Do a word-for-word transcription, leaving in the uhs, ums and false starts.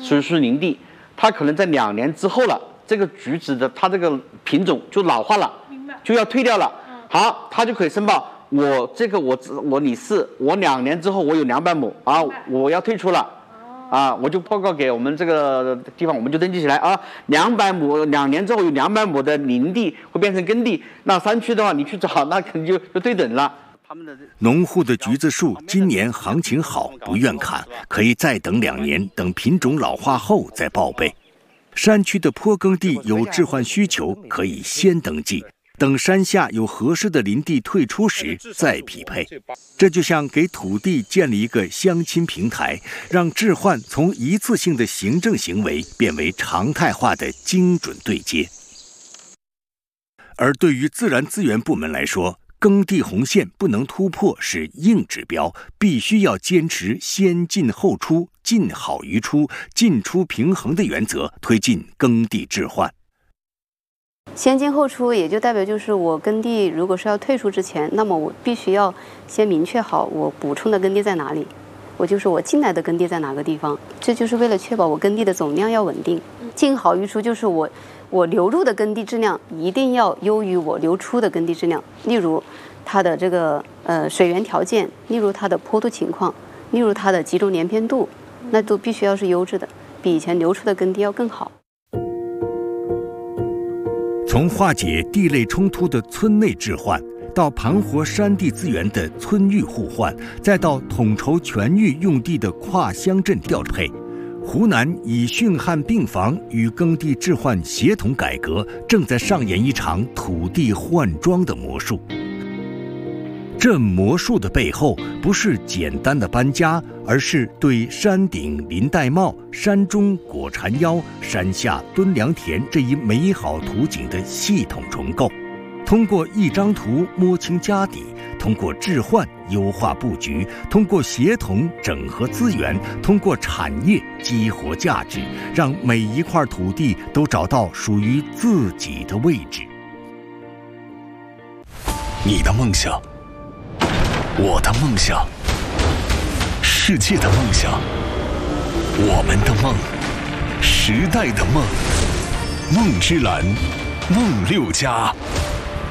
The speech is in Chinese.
属于是林地，它可能在两年之后了，这个橘子的它这个品种就老化了，就要退掉了。好，它就可以申报，我这个我我李四，我两年之后我有两百亩啊，我要退出了。啊，我就报告给我们这个地方，我们就登记起来啊。两百亩，两年之后有两百亩的林地会变成耕地，那山区的话，你去找，那肯定就就对等了。 农户的橘子树今年行情好，不愿砍，可以再等两年，等品种老化后再报备。山区的坡耕地有置换需求，可以先登记。等山下有合适的林地退出时再匹配，这就像给土地建立一个相亲平台，让置换从一次性的行政行为变为常态化的精准对接。而对于自然资源部门来说，耕地红线不能突破是硬指标，必须要坚持先进后出、进好于出、进出平衡的原则，推进耕地置换。 先进后出也就代表就是我耕地如果是要退出之前，那么我必须要先明确好我补充的耕地在哪里，我就是我进来的耕地在哪个地方，这就是为了确保我耕地的总量要稳定。进好于出就是我我流入的耕地质量一定要优于我流出的耕地质量，例如它的这个呃水源条件，例如它的坡度情况，例如它的集中连片度，那都必须要是优质的，比以前流出的耕地要更好。 从化解地类冲突的村内置换，到盘活山地资源的村域互换，再到统筹全域用地的跨乡镇调配，湖南以汛旱病防与耕地置换协同改革，正在上演一场土地换庄的魔术。这魔术的背后，不是简单的搬家，而是对山顶林玳瑁、山中果蝉腰、山下敦良田这一美好图景的系统重构。通过一张图摸清家底，通过置换优化布局，通过协同整合资源，通过产业激活价值，让每一块土地都找到属于自己的位置。 你的梦想，我的梦想，世界的梦想，我们的梦，时代的梦，梦之蓝，梦六家。